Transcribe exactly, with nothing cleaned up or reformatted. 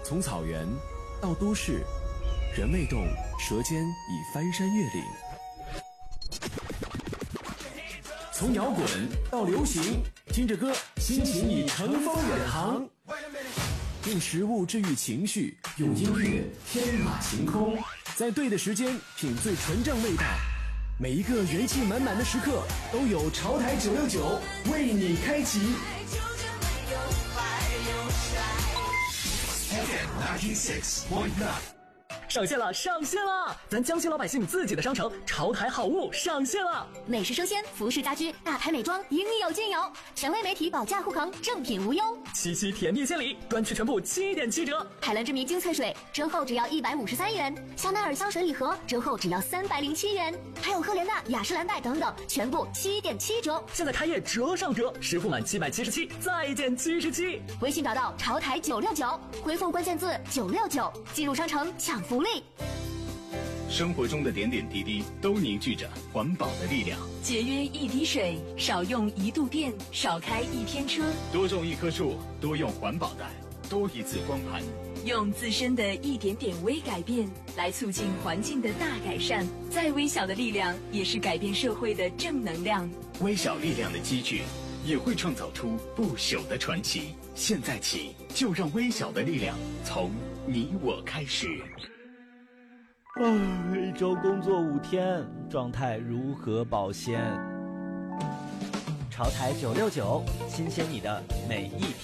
从草原到都市，人未动，舌尖已翻山越岭。从摇滚到流行，听着歌，心情已乘风远航。用食物治愈情绪，用音乐天马行空，在对的时间品最纯正味道。每一个元气满满的时刻，都有潮台九六九为你开启。 F M ninety six point nine。 上线了，上线了！咱江西老百姓自己的商城潮台好物上线了， 美食生鲜、服饰家居、大牌美妆应有尽有，权威媒体保价护航，正品无忧。 七夕甜蜜献礼，专区全部七点七折。 海蓝之谜精粹水折后只要一百五十三元，香奈儿香水礼盒折后只要三百零七元，还有赫莲娜、雅诗兰黛等等，全部七点七折。 现在开业折上折，实付满七百七十七再减七十七。 微信找到潮台九六九，回复关键字九六九，进入商城抢福利。 生活中的点点滴滴都凝聚着环保的力量。 节约一滴水，少用一度电，少开一天车。 多种一棵树，多用环保袋，多一次光盘。 用自身的一点点微改变来促进环境的大改善，再微小的力量也是改变社会的正能量。 微小力量的积聚也会创造出不朽的传奇。现在起，就让微小的力量从你我开始。 啊，一周工作五天，状态如何保鲜？潮台九六九，新鲜你的每一天。